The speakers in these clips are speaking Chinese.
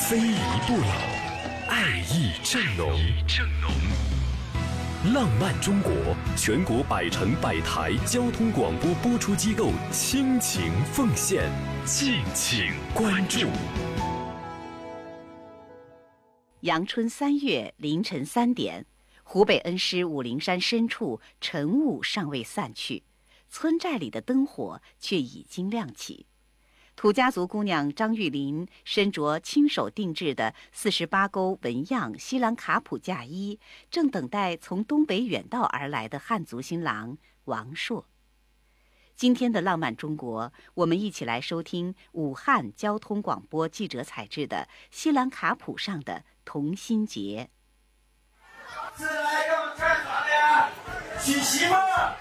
非遗不老，爱意正浓。浪漫中国全国100城100台交通广播播出机构倾情奉献，敬请关注。 阳春3月凌晨3点，湖北恩施武陵山深处晨雾尚未散去，村寨里的灯火却已经亮起。土家族姑娘张玉林身着亲手定制的48钩纹样西兰卡普嫁衣，正等待从东北远道而来的汉族新郎王朔。今天的浪漫中国，我们一起来收听武汉交通广播记者采制的西兰卡普上的同心结。 自来给我们干啥的呀？娶媳妇儿。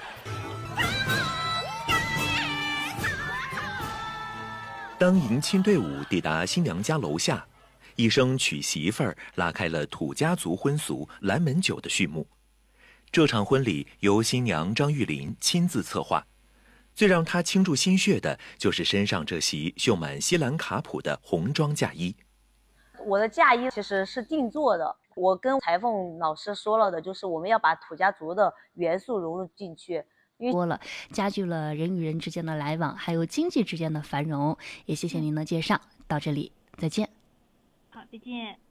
当迎亲队伍抵达新娘家楼下，一声娶媳妇儿拉开了土家族婚俗拦门酒的序幕。这场婚礼由新娘张玉林亲自策划，最让她倾注心血的就是身上这袭绣满西兰卡普的红装嫁衣。 我的嫁衣其实是定做的，我跟裁缝老师说了的，就是我们要把土家族的元素融入进去。 多了，加剧了人与人之间的来往，还有经济之间的繁荣。也谢谢您的介绍，到这里再见。 好，再见。